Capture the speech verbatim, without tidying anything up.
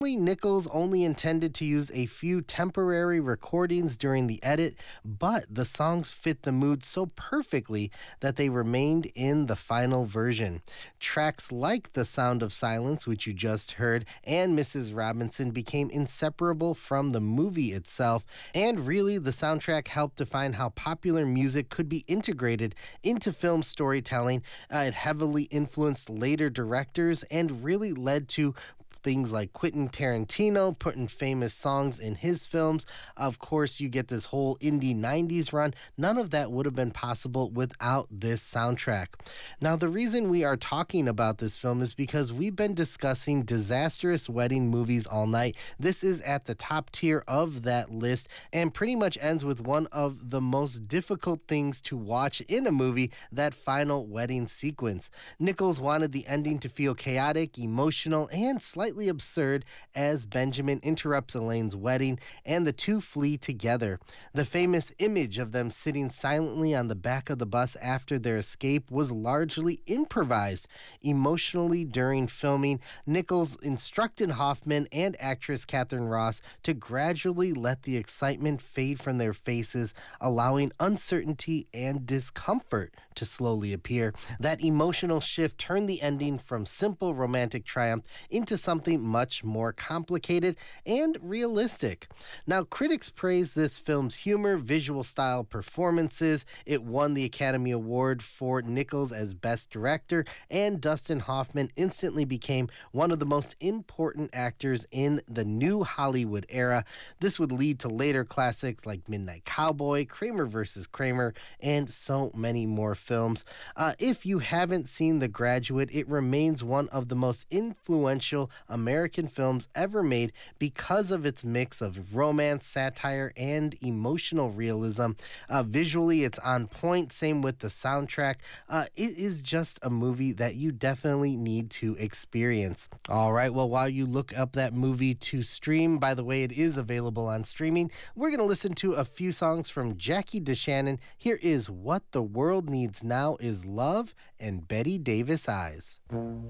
Nichols only intended to use a few temporary recordings during the edit, but the songs fit the mood so perfectly that they remained in the final version. Tracks like The Sound of Silence, which you just heard, and Missus Robinson became inseparable from the movie itself, and really the soundtrack helped define how popular music could be integrated into film storytelling. Uh, it heavily influenced later directors and really led to things like Quentin Tarantino putting famous songs in his films. Of course, you get this whole indie nineties run. None of that would have been possible without this soundtrack. Now, the reason we are talking about this film is because we've been discussing disastrous wedding movies all night. This is at the top tier of that list and pretty much ends with one of the most difficult things to watch in a movie, that final wedding sequence. Nichols wanted the ending to feel chaotic, emotional, and slightly absurd as Benjamin interrupts Elaine's wedding and the two flee together. The famous image of them sitting silently on the back of the bus after their escape was largely improvised. Emotionally during filming, Nichols instructed Hoffman and actress Catherine Ross to gradually let the excitement fade from their faces, allowing uncertainty and discomfort to slowly appear. That emotional shift turned the ending from simple romantic triumph into something much more complicated and realistic. Now, critics praise this film's humor, visual style, performances. It won the Academy Award for Nichols as Best Director, and Dustin Hoffman instantly became one of the most important actors in the new Hollywood era. This would lead to later classics like Midnight Cowboy, Kramer versus Kramer, and so many more films. Uh, if you haven't seen The Graduate, it remains one of the most influential American films ever made because of its mix of romance, satire, and emotional realism. Uh, visually, it's on point. Same with the soundtrack. Uh, it is just a movie that you definitely need to experience. All right, well, while you look up that movie to stream, by the way, it is available on streaming, we're going to listen to a few songs from Jackie DeShannon. Here is What the World Needs Now is Love and Betty Davis Eyes.